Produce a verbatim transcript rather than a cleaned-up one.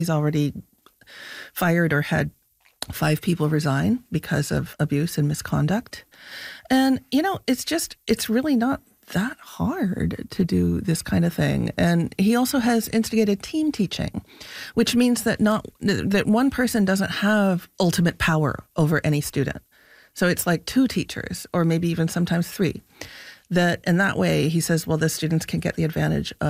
He's already fired or had five people resign because of abuse and misconduct. And, you know, it's just, it's really not that hard to do this kind of thing. And he also has instigated team teaching, which means that not that one person doesn't have ultimate power over any student. So it's like two teachers, or maybe even sometimes three. That in that way, he says, well, the students can get the advantage of